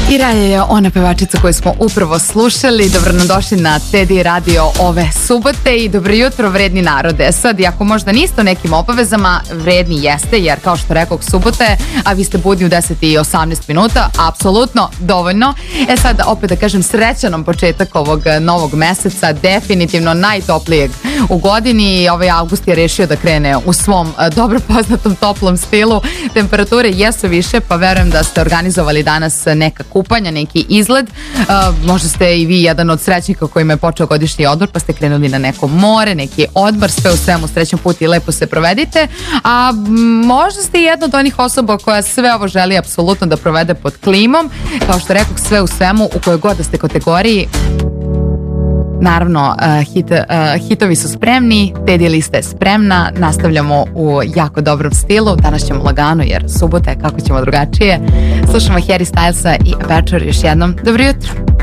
I Raja je ona pevačica koju smo upravo slušali. Dobro nam došli na Teddy Radio ove subote i dobro jutro vredni narode. Sad, ako možda niste u nekim obavezama, vredni jeste, jer kao što rekao subote, a vi ste budni u 10 i 18 minuta, apsolutno dovoljno. Sad, opet da kažem, srećanom početak ovog novog meseca, definitivno najtoplijeg u godini. Ovaj avgust je rešio da krene u svom dobro poznatom toplom stilu. Temperature jesu više, pa verujem da ste organizovali danas neka kupanja, neki izgled. Možda ste i vi jedan od srećnika kojima je počeo godišnji odmor, pa ste krenuli na neko more, neki odmor, sve u svemu srećan put i lepo se provedite. A možda ste i jedna od onih osoba koja sve ovo želi apsolutno da provede pod klimom. Kao što rekao, sve u svemu, u kojoj god da ste kategoriji. Naravno, hitovi su spremni, Teddy lista je spremna, nastavljamo u jako dobrom stilu. Danas ćemo lagano jer subota je, kako ćemo drugačije. Slušamo Harry Stylesa i Aperture još jednom. Dobro jutro.